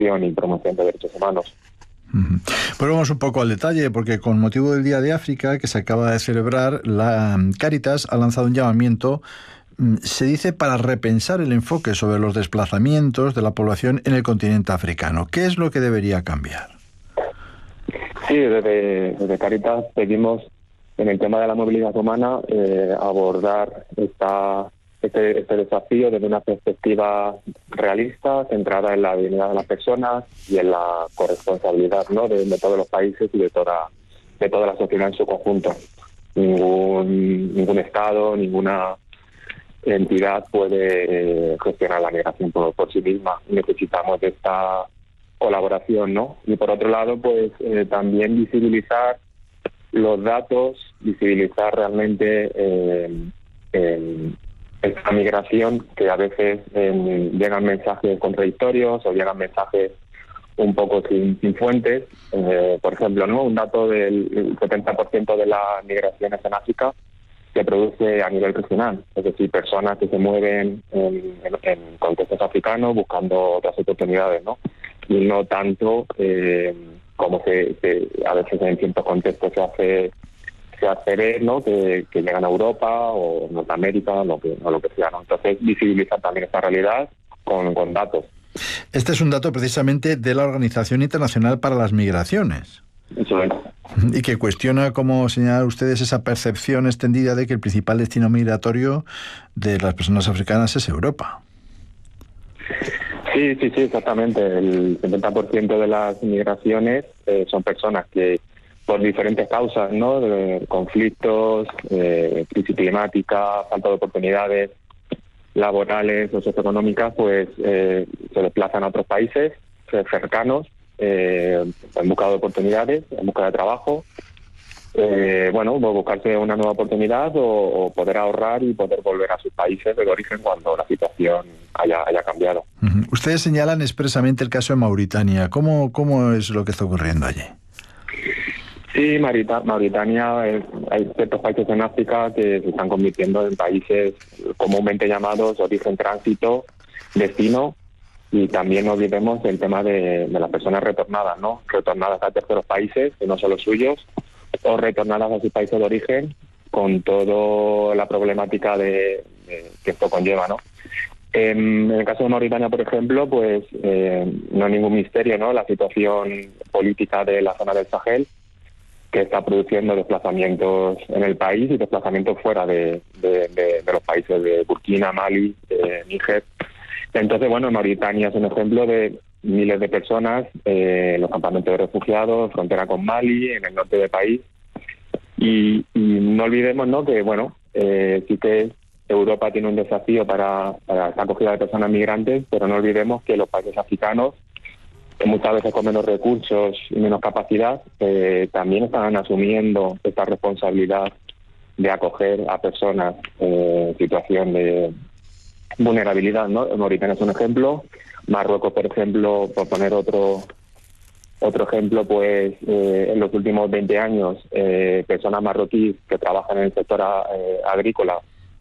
protección y promoción de derechos humanos. Pues vamos un poco al detalle, porque con motivo del Día de África, que se acaba de celebrar, la Cáritas ha lanzado un llamamiento, se dice, para repensar el enfoque sobre los desplazamientos de la población en el continente africano. ¿Qué es lo que debería cambiar? Sí, desde Cáritas seguimos en el tema de la movilidad humana, abordar este desafío desde una perspectiva realista, centrada en la dignidad de las personas y en la corresponsabilidad, ¿no?, de todos los países y de toda la sociedad en su conjunto. Ningún Estado, ninguna entidad puede gestionar la migración por sí misma. Necesitamos de esta colaboración, ¿no? Y por otro lado, pues también visibilizar los datos, visibilizar realmente esta migración, que a veces llegan mensajes contradictorios o llegan mensajes un poco sin fuentes. Por ejemplo, ¿no?, un dato del 70% de las migraciones en África se produce a nivel regional, es decir, personas que se mueven en contextos africanos buscando otras oportunidades, ¿no? Y no tanto como a veces en ciertos contextos se hace ver, ¿no?, que llegan a Europa o Norteamérica o lo que sea, ¿no? Entonces, visibilizar también esta realidad con datos. Este es un dato precisamente de la Organización Internacional para las Migraciones. Eso es. Y que cuestiona, como señalan ustedes, esa percepción extendida de que el principal destino migratorio de las personas africanas es Europa. Sí, exactamente. El 70% de las migraciones son personas que, por diferentes causas, ¿no?, de conflictos, crisis climática, falta de oportunidades laborales o socioeconómicas, pues se desplazan a otros países cercanos en busca de oportunidades, en busca de trabajo, buscarse una nueva oportunidad o poder ahorrar y poder volver a sus países de origen cuando la situación haya cambiado. Ustedes señalan expresamente el caso de Mauritania. ¿Cómo es lo que está ocurriendo allí? Sí, Mauritania, hay ciertos países en África que se están convirtiendo en países comúnmente llamados origen, tránsito, destino, y también no olvidemos el tema de las personas retornadas, ¿no? Retornadas a terceros países que no son los suyos, o retornadas a sus países de origen con toda la problemática que esto conlleva, ¿no? En el caso de Mauritania, por ejemplo, pues no hay ningún misterio, ¿no?, la situación política de la zona del Sahel, que está produciendo desplazamientos en el país y desplazamientos fuera de los países de Burkina, Mali, Níger. Entonces, Mauritania es un ejemplo de miles de personas en los campamentos de refugiados, frontera con Mali, en el norte del país. Y no olvidemos, ¿no?, que sí que Europa tiene un desafío para esta acogida de personas migrantes, pero no olvidemos que los países africanos, que muchas veces con menos recursos y menos capacidad, también están asumiendo esta responsabilidad de acoger a personas en situación de vulnerabilidad, ¿no? Mauritania es un ejemplo. Marruecos, por ejemplo, por poner otro ejemplo, pues en los últimos 20 años, personas marroquíes que trabajan en el sector agrícola,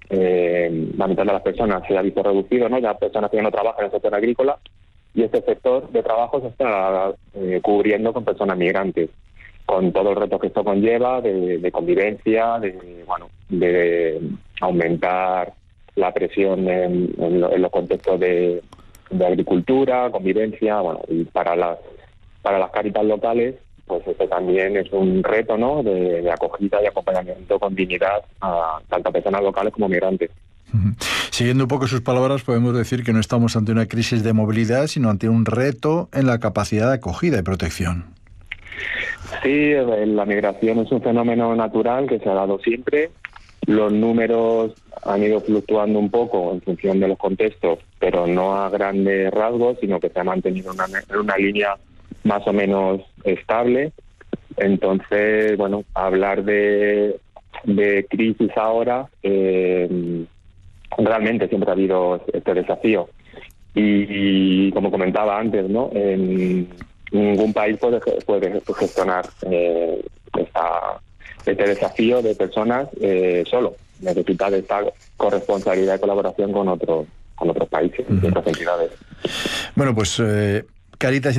la mitad de las personas se ha visto reducido, ¿no? Ya personas que ya no trabajan en el sector agrícola, y este sector de trabajo se está cubriendo con personas migrantes, con todo el reto que esto conlleva de convivencia, de aumentar la presión en los contextos de agricultura, convivencia, y para las Cáritas locales, pues este también es un reto, ¿no?, de acogida y acompañamiento con dignidad a tanto personas locales como migrantes. Siguiendo un poco sus palabras, podemos decir que no estamos ante una crisis de movilidad, sino ante un reto en la capacidad de acogida y protección. Sí, la migración es un fenómeno natural que se ha dado siempre. Los números han ido fluctuando un poco en función de los contextos, pero no a grandes rasgos, sino que se ha mantenido en una línea más o menos estable. Entonces, hablar de crisis ahora, realmente siempre ha habido este desafío. Y como comentaba antes, ¿no?, ningún país puede gestionar este desafío de personas solo. Necesita de esta corresponsabilidad y colaboración con otros países y otras entidades. Bueno, pues Cáritas